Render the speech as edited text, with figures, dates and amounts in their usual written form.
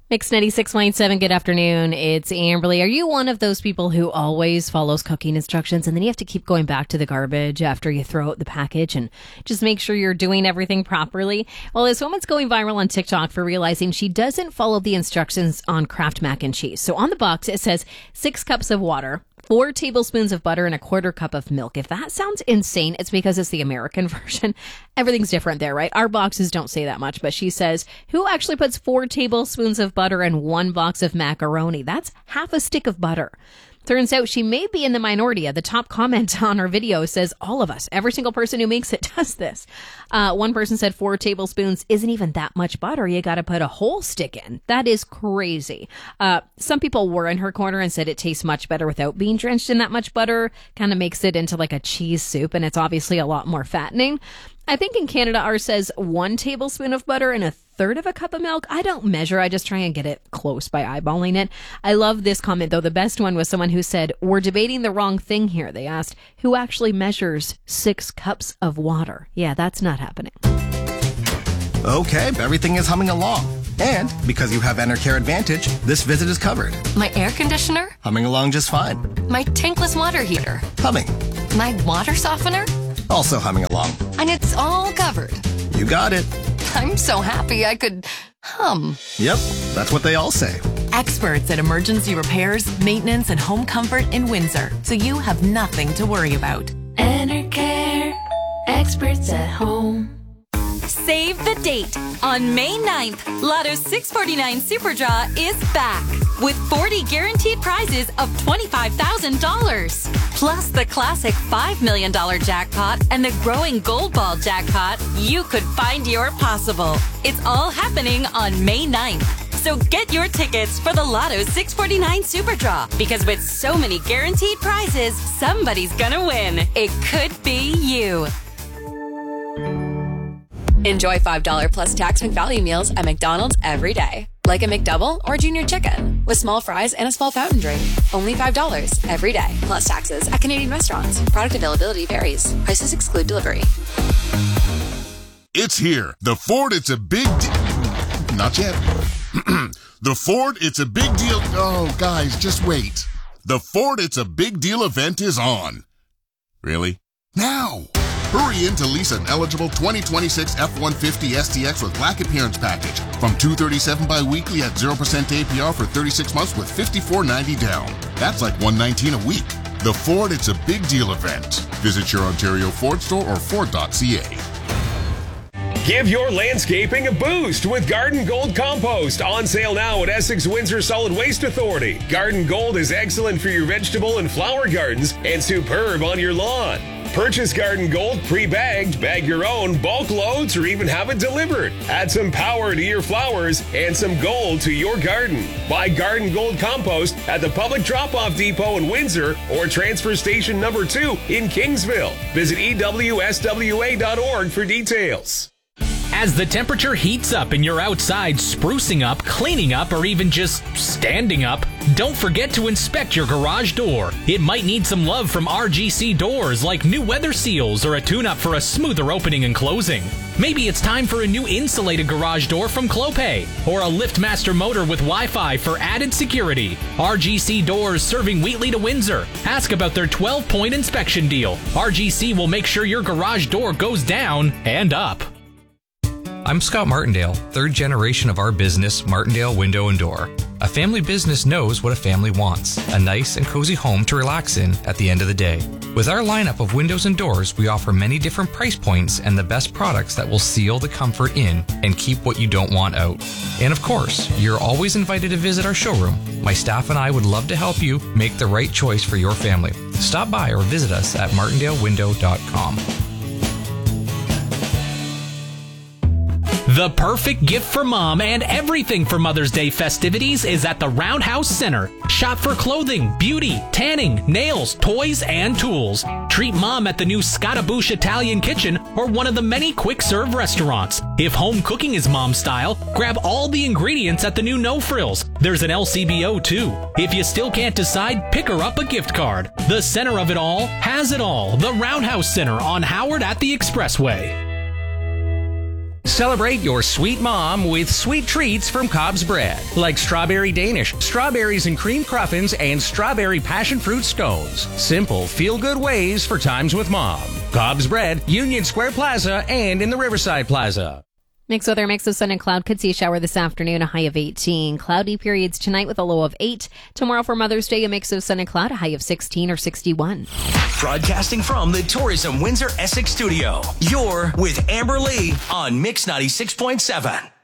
Mix 96.7, good afternoon. It's Amberly. Are you one of those people who always follows cooking instructions and then you have to keep going back to the garbage after you throw out the package and just make sure you're doing everything properly? Well, this woman's going viral on TikTok for realizing she doesn't follow the instructions on Kraft mac and cheese. So on the box, it says 6 cups of water, 4 tablespoons of butter, and a 1/4 cup of milk. If that sounds insane, it's because it's the American version. Everything's different there, right? Our boxes don't say that much, but she says, who actually puts 4 tablespoons of butter in 1 box of macaroni? That's half a stick of butter. Turns out she may be in the minority. The top comment on her video says, all of us, every single person who makes it does this. One person said 4 tablespoons isn't even that much butter. You got to put a whole stick in. That is crazy. Some people were in her corner and said it tastes much better without being drenched in that much butter. Kind of makes it into like a cheese soup, and it's obviously a lot more fattening. I think in Canada, ours says 1 tablespoon of butter and 1/3 of a cup of milk. I don't measure. I just try and get it close by eyeballing it. I love this comment, though. The best one was someone who said, we're debating the wrong thing here. They asked, who actually measures 6 cups of water? Yeah, that's not happening. Okay, everything is humming along. And because you have Enercare Advantage, this visit is covered. My air conditioner? Humming along just fine. My tankless water heater? Humming. My water softener? Also humming along. And it's all covered. You got it. I'm so happy I could hum. Yep, that's what they all say. Experts at emergency repairs, maintenance, and home comfort in Windsor, so you have nothing to worry about. Enercare, experts at home. Save the date. On May 9th, Lotto 649 Super Draw is back with 40 guaranteed prizes of $25,000. Plus the classic $5 million jackpot and the growing Gold Ball jackpot. You could find your possible. It's all happening on May 9th. So get your tickets for the Lotto 649 Super Draw, because with so many guaranteed prizes, somebody's gonna win. It could be you. Enjoy $5 plus tax McValue meals at McDonald's every day. Like a McDouble or Junior Chicken with small fries and a small fountain drink. Only $5 every day. Plus taxes at Canadian restaurants. Product availability varies. Prices exclude delivery. It's here. The Ford It's a Big Deal. Not yet. The Ford It's a Big Deal. Oh, guys, just wait. The Ford It's a Big Deal event is on. Really? Now. Hurry in to lease an eligible 2026 F-150 STX with Black Appearance Package from $237 bi-weekly at 0% APR for 36 months with $54.90 down. That's like $119 a week. The Ford It's a Big Deal event. Visit your Ontario Ford store or Ford.ca. Give your landscaping a boost with Garden Gold Compost. On sale now at Essex Windsor Solid Waste Authority. Garden Gold is excellent for your vegetable and flower gardens and superb on your lawn. Purchase Garden Gold pre-bagged, bag your own, bulk loads, or even have it delivered. Add some power to your flowers and some gold to your garden. Buy Garden Gold Compost at the Public Drop-Off Depot in Windsor or Transfer Station number 2 in Kingsville. Visit EWSWA.org for details. As the temperature heats up and you're outside sprucing up, cleaning up, or even just standing up, don't forget to inspect your garage door. It might need some love from RGC Doors, like new weather seals or a tune-up for a smoother opening and closing. Maybe it's time for a new insulated garage door from Clopay, or a LiftMaster motor with Wi-Fi for added security. RGC Doors, serving Wheatley to Windsor. Ask about their 12-point inspection deal. RGC will make sure your garage door goes down and up. I'm Scott Martindale, third generation of our business, Martindale Window and Door. A family business knows what a family wants, a nice and cozy home to relax in at the end of the day. With our lineup of windows and doors, we offer many different price points and the best products that will seal the comfort in and keep what you don't want out. And of course, you're always invited to visit our showroom. My staff and I would love to help you make the right choice for your family. Stop by or visit us at martindalewindow.com. The perfect gift for mom and everything for Mother's Day festivities is at the Roundhouse Center. Shop for clothing, beauty, tanning, nails, toys, and tools. Treat mom at the new Scottabouche Italian Kitchen or one of the many quick-serve restaurants. If home cooking is mom style, grab all the ingredients at the new No Frills. There's an LCBO too. If you still can't decide, pick her up a gift card. The center of it all has it all. The Roundhouse Center on Howard at the Expressway. Celebrate your sweet mom with sweet treats from Cobb's Bread, like strawberry Danish, strawberries and cream cruffins, and strawberry passion fruit scones. Simple, feel-good ways for times with mom. Cobb's Bread, Union Square Plaza, and in the Riverside Plaza. Mixed weather, mix of sun and cloud. Could see a shower this afternoon, a high of 18. Cloudy periods tonight with a low of 8. Tomorrow for Mother's Day, a mix of sun and cloud, a high of 16 or 61. Broadcasting from the Tourism Windsor Essex studio, you're with Amber Lee on Mix 96.7.